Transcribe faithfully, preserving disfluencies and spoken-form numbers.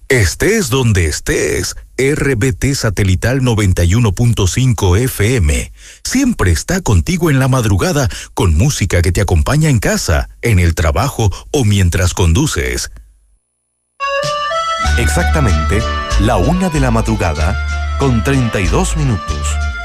Estés donde estés, R B T Satelital noventa y uno punto cinco F M siempre está contigo en la madrugada con música que te acompaña en casa, en el trabajo o mientras conduces. Exactamente la una de la madrugada con treinta y dos minutos.